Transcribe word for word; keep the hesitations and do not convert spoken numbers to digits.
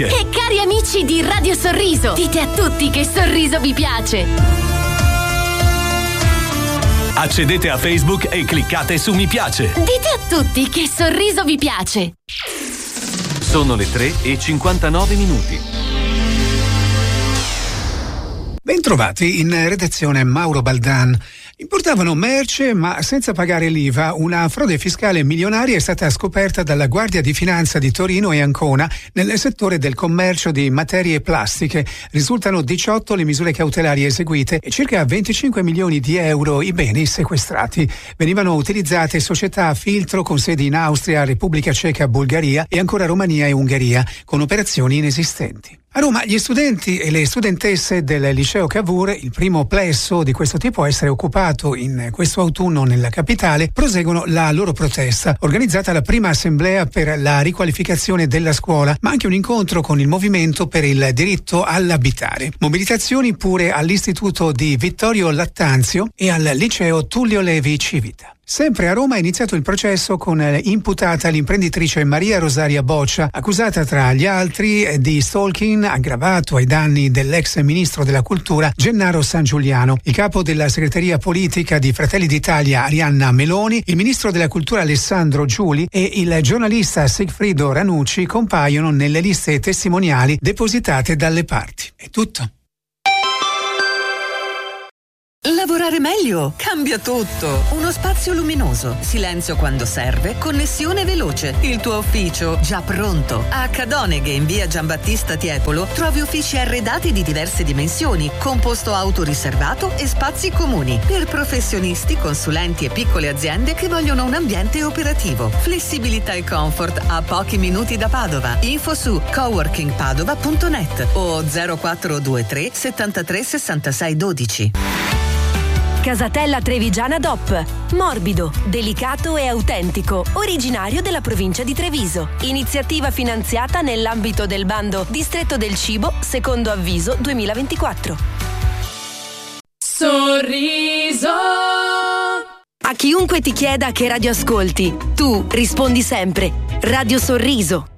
E cari amici di Radio Sorriso, dite a tutti che Sorriso vi piace. Accedete a Facebook e cliccate su mi piace. Dite a tutti che Sorriso vi piace. Sono le tre e cinquantanove minuti. Bentrovati in redazione Mauro Baldan. Importavano merce ma senza pagare l'I V A. Una frode fiscale milionaria è stata scoperta dalla Guardia di Finanza di Torino e Ancona nel settore del commercio di materie plastiche. Risultano diciotto le misure cautelari eseguite e circa venticinque milioni di euro i beni sequestrati. Venivano utilizzate società a filtro con sedi in Austria, Repubblica Ceca, Bulgaria e ancora Romania e Ungheria, con operazioni inesistenti. A Roma gli studenti e le studentesse del liceo Cavour, il primo plesso di questo tipo a essere occupato in questo autunno nella capitale, proseguono la loro protesta. Organizzata la prima assemblea per la riqualificazione della scuola, ma anche un incontro con il movimento per il diritto all'abitare. Mobilitazioni pure all'istituto di Vittorio Lattanzio e al liceo Tullio Levi Civita. Sempre a Roma è iniziato il processo con imputata l'imprenditrice Maria Rosaria Boccia, accusata tra gli altri di stalking aggravato ai danni dell'ex ministro della cultura Gennaro San Giuliano, il capo della segreteria politica di Fratelli d'Italia Arianna Meloni, il ministro della cultura Alessandro Giuli e il giornalista Sigfrido Ranucci compaiono nelle liste testimoniali depositate dalle parti. È tutto. Lavorare meglio cambia tutto. Uno spazio luminoso, silenzio quando serve, connessione veloce. Il tuo ufficio già pronto. A Cadoneghe in via Giambattista Tiepolo trovi uffici arredati di diverse dimensioni, con posto auto riservato e spazi comuni per professionisti, consulenti e piccole aziende che vogliono un ambiente operativo. Flessibilità e comfort a pochi minuti da Padova. Info su coworking padova punto net o zero quattro due tre settantatré sessantasei dodici. Casatella Trevigiana D O P. Morbido, delicato e autentico, originario della provincia di Treviso. Iniziativa finanziata nell'ambito del bando Distretto del Cibo, secondo avviso duemilaventiquattro. Sorriso. A chiunque ti chieda che radio ascolti, tu rispondi sempre Radio Sorriso.